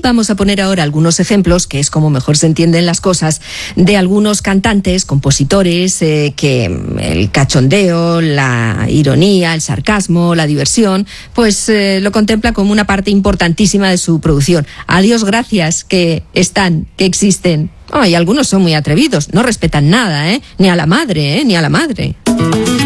vamos a poner ahora algunos ejemplos, que es como mejor se entienden las cosas, de algunos cantantes, compositores, que el cachondeo, la ironía, el sarcasmo, la diversión, pues lo contempla como una parte importantísima de su producción. A Dios gracias que están, que existen. Y algunos son muy atrevidos, no respetan nada, ni a la madre, ni a la madre.